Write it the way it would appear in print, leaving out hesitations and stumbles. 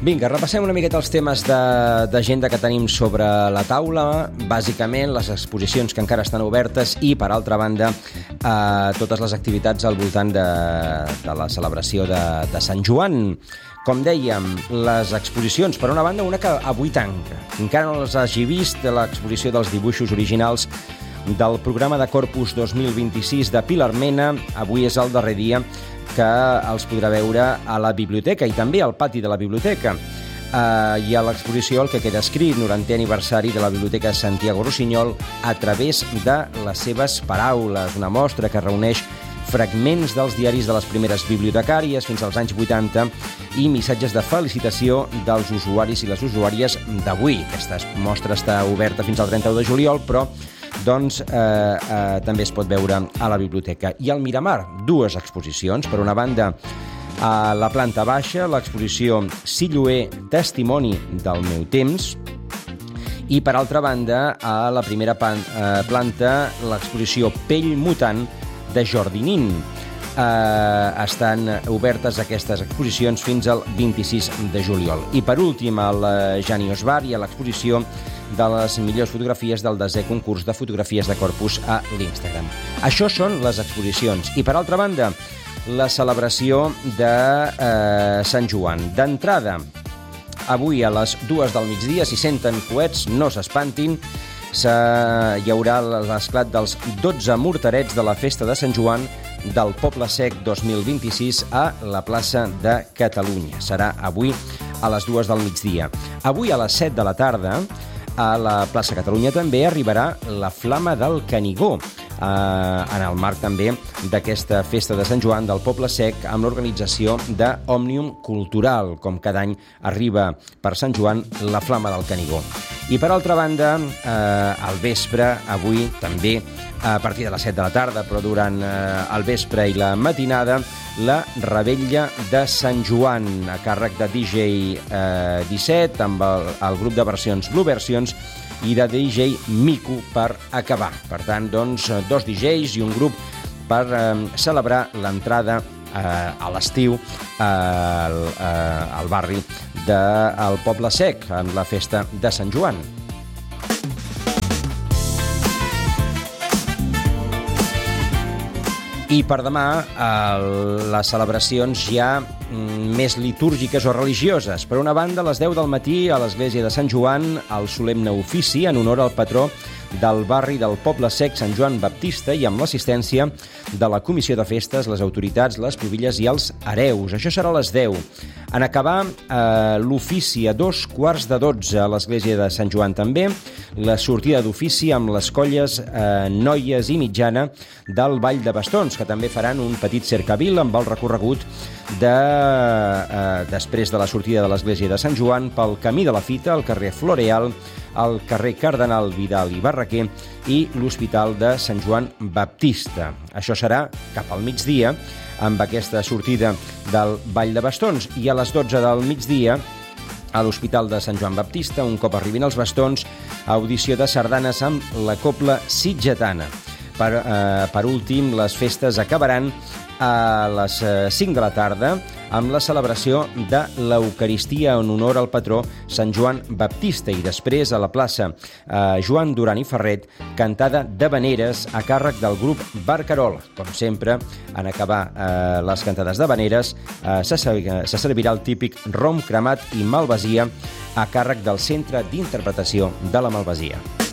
Vinga, repassem una miqueta els temes d'agenda que tenim sobre la taula. Bàsicament, les exposicions que encara estan obertes i, per altra banda, totes les activitats al voltant de la celebració de Sant Joan. Com dèiem, les exposicions, per una banda, una que avui tanca. Encara no les hagi vist, l'exposició dels dibuixos originals del programa de Corpus 2026 de Pilar Mena. Avui és el darrer dia que els podrà veure a la biblioteca i també al pati de la biblioteca. I a l'exposició El que queda escrit, 90è aniversari de la Biblioteca Santiago Rossinyol a través de les seves paraules. Una mostra que reuneix fragments dels diaris de les primeres bibliotecàries fins als anys 80 i missatges de felicitació dels usuaris i les usuàries d'avui. Aquesta mostra està oberta fins al 31 de juliol, però també es pot veure a la biblioteca. I al Miramar, dues exposicions. Per una banda, a la planta baixa, l'exposició Siluer, testimoni del meu temps, i per altra banda, a la primera planta, l'exposició Pell mutant de Jordi Nin. Estan obertes aquestes exposicions fins al 26 de juliol. I per últim, al Janius Bar hi ha l'exposició de les millors fotografies del 10è concurs de fotografies de Corpus a l'Instagram. Això són les exposicions. I per altra banda, la celebració de Sant Joan. D'entrada, avui a les 2 del migdia, si senten coets, no s'espantin, hi haurà l'esclat dels 12 morterets de la festa de Sant Joan del Poble Sec 2026 a la plaça de Catalunya. Serà avui a les 2 del migdia. Avui a les 7 de la tarda, a la plaça Catalunya també arribarà la Flama del Canigó, en el marc també d'aquesta festa de Sant Joan del Poble Sec amb l'organització d'Òmnium Cultural. Com cada any arriba per Sant Joan la Flama del Canigó. I per altra banda, al vespre, avui també, a partir de les 7 de la tarda, però durant el vespre i la matinada, la Revetlla de Sant Joan, a càrrec de DJ 17, amb el grup de versions Blue Versions i de DJ Miku per acabar. Per tant, doncs, dos DJs i un grup per celebrar l'entrada a l'estiu al barri del Poble Sec, en la festa de Sant Joan. I per demà, les celebracions ja més litúrgiques o religioses. Per una banda, a les 10 del matí, a l'església de Sant Joan, el solemne ofici en honor al patró del barri del Poble Sec, Sant Joan Baptista, i amb l'assistència de la Comissió de Festes, les autoritats, les pubilles i els hereus. Això serà a les 10. En acabar, l'ofici a 2:15 a l'església de Sant Joan també, la sortida d'ofici amb les colles noies i mitjana del Ball de Bastons, que també faran un petit cercavil amb el recorregut després de la sortida de l'església de Sant Joan pel Camí de la Fita, al carrer Floreal, al carrer Cardenal Vidal i Barraquer i l'Hospital de Sant Joan Baptista. Això serà cap al migdia, amb aquesta sortida del Ball de Bastons. I a les 12 del migdia, a l'Hospital de Sant Joan Baptista, un cop arribin els bastons, audició de sardanes amb la Cobla Sitgetana. Per últim, les festes acabaran a les 5 de la tarda amb la celebració de l'Eucaristia en honor al patró Sant Joan Baptista i després a la plaça Joan Duran i Ferret, cantada d'havaneres a càrrec del grup Barcarol. Com sempre, en acabar les cantades d'havaneres, se servirà el típic rom cremat i malvasia a càrrec del Centre d'Interpretació de la Malvasia.